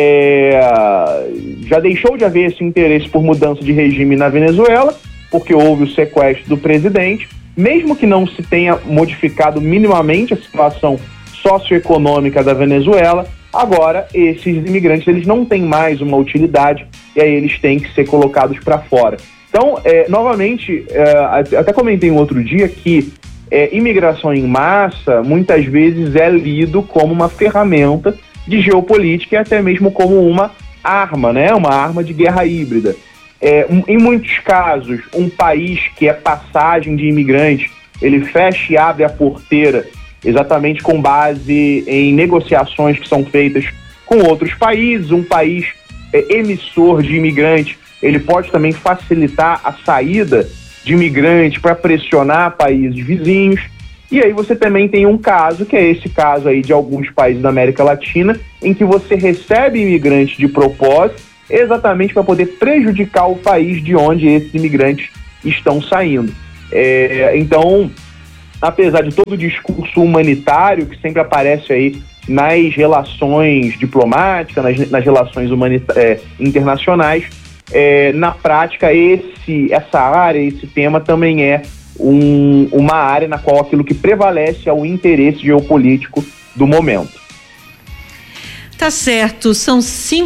já deixou de haver esse interesse por mudança de regime na Venezuela, porque houve o sequestro do presidente, mesmo que não se tenha modificado minimamente a situação socioeconômica da Venezuela, agora esses imigrantes eles não têm mais uma utilidade e aí eles têm que ser colocados para fora. Então, novamente, até comentei um outro dia que imigração em massa muitas vezes é lido como uma ferramenta de geopolítica e até mesmo como uma arma, né? Uma arma de guerra híbrida. Em muitos casos, um país que é passagem de imigrantes, ele fecha e abre a porteira exatamente com base em negociações que são feitas com outros países. Um país emissor de imigrantes, ele pode também facilitar a saída de imigrantes para pressionar países vizinhos. E aí você também tem um caso, que é esse caso aí de alguns países da América Latina, em que você recebe imigrantes de propósito, exatamente para poder prejudicar o país de onde esses imigrantes estão saindo. Então, apesar de todo o discurso humanitário que sempre aparece aí nas relações diplomáticas, nas relações internacionais, na prática essa área, esse tema também é uma área na qual aquilo que prevalece é o interesse geopolítico do momento. Tá certo, são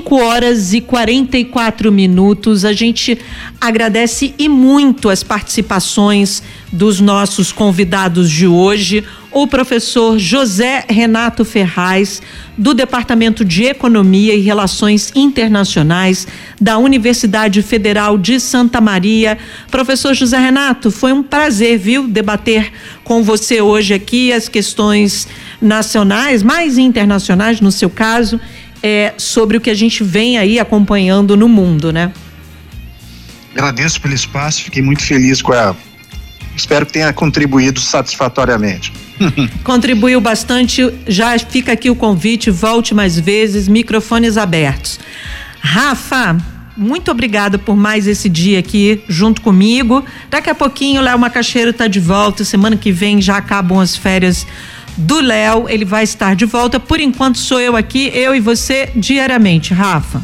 5h44. A gente agradece e muito as participações dos nossos convidados de hoje. O professor José Renato Ferraz, do Departamento de Economia e Relações Internacionais da Universidade Federal de Santa Maria. Professor José Renato, foi um prazer, viu, debater com você hoje aqui as questões nacionais, mais internacionais no seu caso, sobre o que a gente vem aí acompanhando no mundo, né? Agradeço pelo espaço, fiquei muito feliz espero que tenha contribuído satisfatoriamente. Contribuiu bastante, já fica aqui o convite, volte mais vezes, microfones abertos. Rafa, muito obrigada por mais esse dia aqui junto comigo. Daqui a pouquinho o Léo Macaxeiro está de volta, semana que vem já acabam as férias do Léo, ele vai estar de volta. Por enquanto sou eu aqui, eu e você diariamente. Rafa.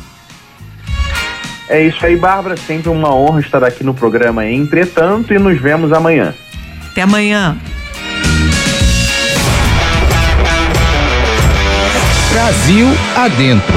É isso aí, Bárbara, sempre uma honra estar aqui no programa Entretanto, e nos vemos amanhã. Até amanhã. Brasil Adentro.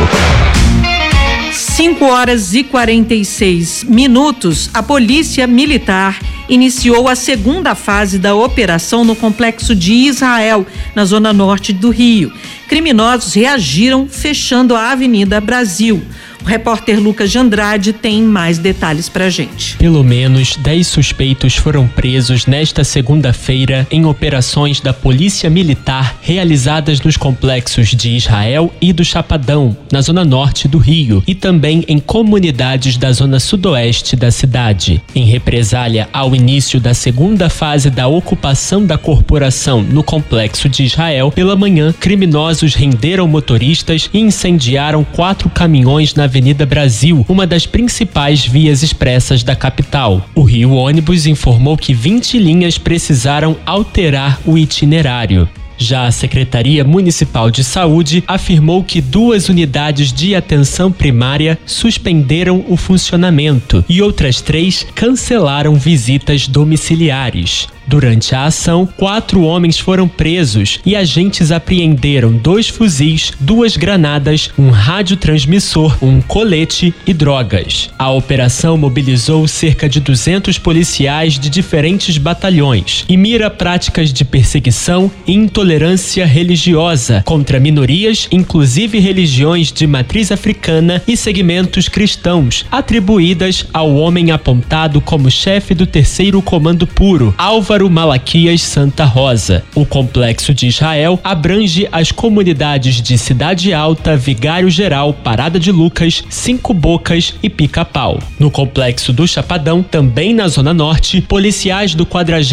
5h46. A Polícia Militar iniciou a segunda fase da operação no complexo de Israel, na zona norte do Rio. Criminosos reagiram fechando a Avenida Brasil. O repórter Lucas de Andrade tem mais detalhes pra gente. Pelo menos 10 suspeitos foram presos nesta segunda-feira em operações da Polícia Militar realizadas nos complexos de Israel e do Chapadão, na zona norte do Rio, e também em comunidades da zona sudoeste da cidade. Em represália ao início da segunda fase da ocupação da corporação no complexo de Israel, pela manhã, criminosos renderam motoristas e incendiaram 4 caminhões na Avenida Brasil, uma das principais vias expressas da capital. O Rio Ônibus informou que 20 linhas precisaram alterar o itinerário. Já a Secretaria Municipal de Saúde afirmou que 2 unidades de atenção primária suspenderam o funcionamento e outras 3 cancelaram visitas domiciliares. Durante a ação, 4 homens foram presos e agentes apreenderam 2 fuzis, 2 granadas, um radiotransmissor, um colete e drogas. A operação mobilizou cerca de 200 policiais de diferentes batalhões e mira práticas de perseguição e intolerância religiosa contra minorias, inclusive religiões de matriz africana e segmentos cristãos, atribuídas ao homem apontado como chefe do 3º Comando Puro, Álvaro Malaquias Santa Rosa. O complexo de Israel abrange as comunidades de Cidade Alta, Vigário Geral, Parada de Lucas, 5 Bocas e Pica-Pau. No complexo do Chapadão, também na Zona Norte, policiais do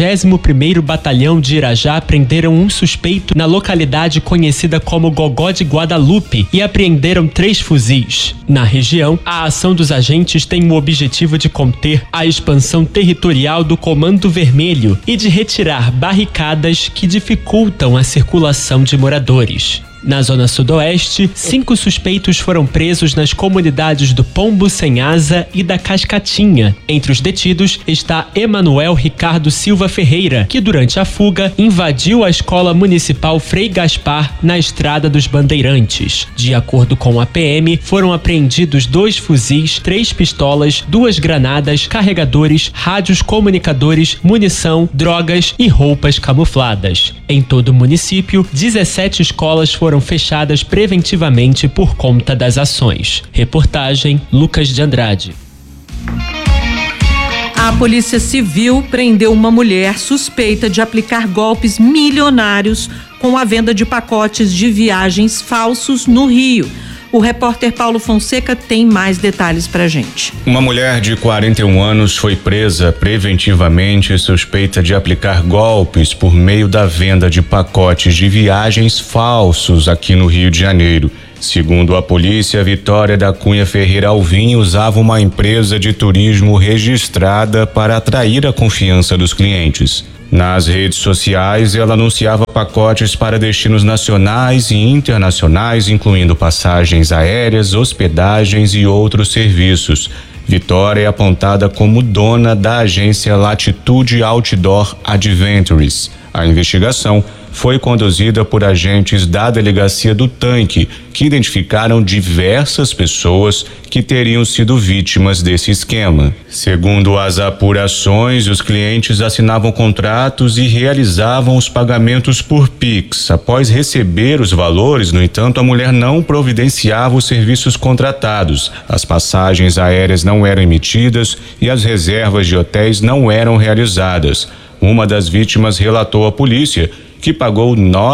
41º Batalhão de Irajá prenderam um suspeito na localidade conhecida como Gogó de Guadalupe e apreenderam 3 fuzis. Na região, a ação dos agentes tem o objetivo de conter a expansão territorial do Comando Vermelho e de retirar barricadas que dificultam a circulação de moradores. Na zona sudoeste, 5 suspeitos foram presos nas comunidades do Pombo Sem Asa e da Cascatinha. Entre os detidos está Emanuel Ricardo Silva Ferreira, que durante a fuga invadiu a Escola Municipal Frei Gaspar na Estrada dos Bandeirantes. De acordo com a PM, foram apreendidos 2 fuzis, 3 pistolas, 2 granadas, carregadores, rádios comunicadores, munição, drogas e roupas camufladas. Em todo o município, 17 escolas foram fechadas preventivamente por conta das ações. Reportagem Lucas de Andrade. A Polícia Civil prendeu uma mulher suspeita de aplicar golpes milionários com a venda de pacotes de viagens falsos no Rio. O repórter Paulo Fonseca tem mais detalhes pra gente. Uma mulher de 41 anos foi presa preventivamente suspeita de aplicar golpes por meio da venda de pacotes de viagens falsos aqui no Rio de Janeiro. Segundo a polícia, Vitória da Cunha Ferreira Alvim usava uma empresa de turismo registrada para atrair a confiança dos clientes. Nas redes sociais, ela anunciava pacotes para destinos nacionais e internacionais, incluindo passagens aéreas, hospedagens e outros serviços. Vitória é apontada como dona da agência Latitude Outdoor Adventures. A investigação foi conduzida por agentes da Delegacia do Tanque, que identificaram diversas pessoas que teriam sido vítimas desse esquema. Segundo as apurações, os clientes assinavam contratos e realizavam os pagamentos por Pix. Após receber os valores, no entanto, a mulher não providenciava os serviços contratados. As passagens aéreas não eram emitidas e as reservas de hotéis não eram realizadas. Uma das vítimas relatou à polícia que pagou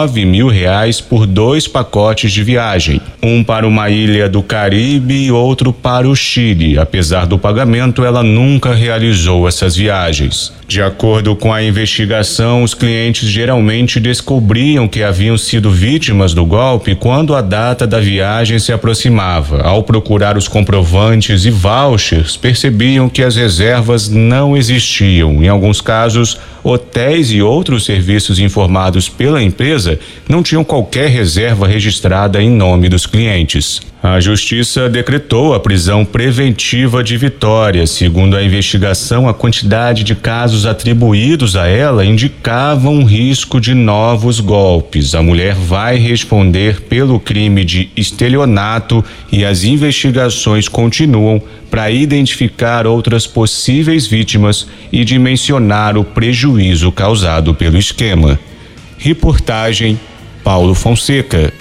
R$9.000 por 2 pacotes de viagem, um para uma ilha do Caribe e outro para o Chile. Apesar do pagamento, ela nunca realizou essas viagens. De acordo com a investigação, os clientes geralmente descobriam que haviam sido vítimas do golpe quando a data da viagem se aproximava. Ao procurar os comprovantes e vouchers, percebiam que as reservas não existiam. Em alguns casos, hotéis e outros serviços informados pela empresa não tinham qualquer reserva registrada em nome dos clientes. A Justiça decretou a prisão preventiva de Vitória. Segundo a investigação, a quantidade de casos atribuídos a ela indicavam um risco de novos golpes. A mulher vai responder pelo crime de estelionato e as investigações continuam para identificar outras possíveis vítimas e dimensionar o prejuízo causado pelo esquema. Reportagem Paulo Fonseca.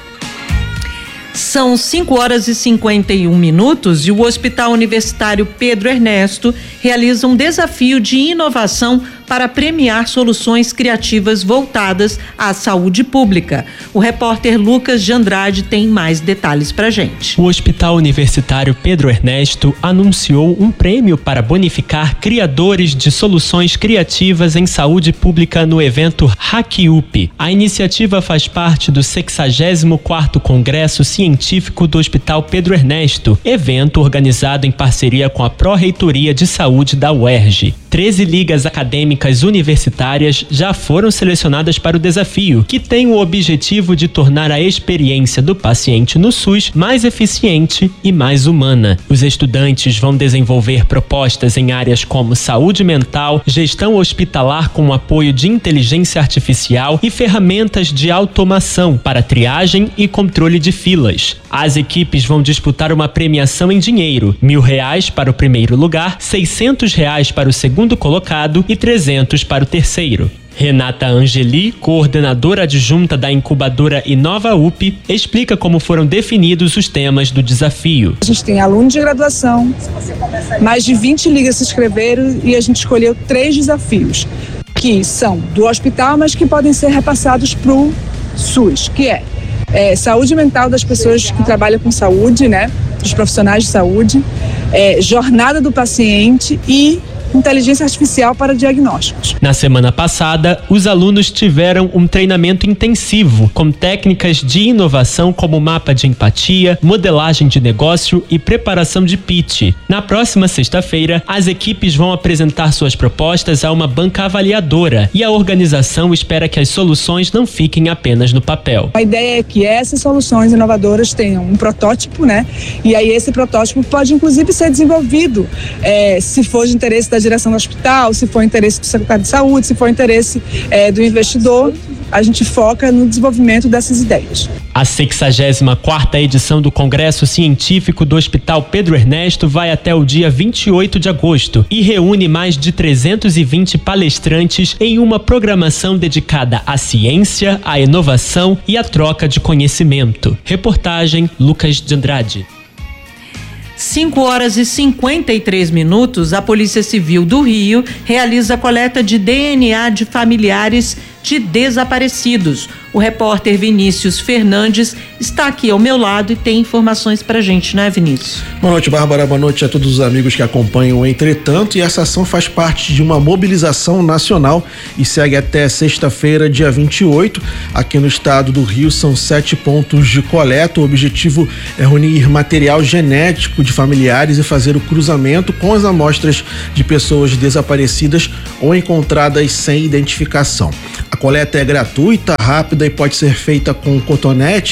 São 5h51 e o Hospital Universitário Pedro Ernesto realiza um desafio de inovação para premiar soluções criativas voltadas à saúde pública. O repórter Lucas de Andrade tem mais detalhes pra gente. O Hospital Universitário Pedro Ernesto anunciou um prêmio para bonificar criadores de soluções criativas em saúde pública no evento HackUp. A iniciativa faz parte do 64º Congresso Científico do Hospital Pedro Ernesto, evento organizado em parceria com a Pró-Reitoria de Saúde da UERJ. 13 ligas acadêmicas universitárias já foram selecionadas para o desafio, que tem o objetivo de tornar a experiência do paciente no SUS mais eficiente e mais humana. Os estudantes vão desenvolver propostas em áreas como saúde mental, gestão hospitalar com apoio de inteligência artificial e ferramentas de automação para triagem e controle de filas. As equipes vão disputar uma premiação em dinheiro: R$1.000 para o primeiro lugar, R$600 para o segundo colocado e R$300 para o terceiro. Renata Angeli, coordenadora adjunta da incubadora Inova UP, explica como foram definidos os temas do desafio. A gente tem alunos de graduação, mais de 20 ligas se inscreveram e a gente escolheu 3 desafios, que são do hospital, mas que podem ser repassados para o SUS, que é saúde mental das pessoas que trabalham com saúde, né? Dos profissionais de saúde, jornada do paciente e inteligência artificial para diagnósticos. Na semana passada, os alunos tiveram um treinamento intensivo com técnicas de inovação como mapa de empatia, modelagem de negócio e preparação de pitch. Na próxima sexta-feira, as equipes vão apresentar suas propostas a uma banca avaliadora e a organização espera que as soluções não fiquem apenas no papel. A ideia é que essas soluções inovadoras tenham um protótipo, né? E aí esse protótipo pode inclusive ser desenvolvido se for de interesse da direção do hospital, se for interesse do secretário de saúde, se for interesse do investidor. A gente foca no desenvolvimento dessas ideias. A 64ª edição do Congresso Científico do Hospital Pedro Ernesto vai até o dia 28 de agosto e reúne mais de 320 palestrantes em uma programação dedicada à ciência, à inovação e à troca de conhecimento. Reportagem Lucas de Andrade. 5h53, a Polícia Civil do Rio realiza a coleta de DNA de familiares de desaparecidos. O repórter Vinícius Fernandes está aqui ao meu lado e tem informações pra gente, né, Vinícius? Boa noite, Bárbara. Boa noite a todos os amigos que acompanham o Entretanto. E essa ação faz parte de uma mobilização nacional e segue até sexta-feira, dia 28. Aqui no estado do Rio são 7 pontos de coleta. O objetivo é reunir material genético de familiares e fazer o cruzamento com as amostras de pessoas desaparecidas ou encontradas sem identificação. A coleta é gratuita, rápida e pode ser feita com cotonete,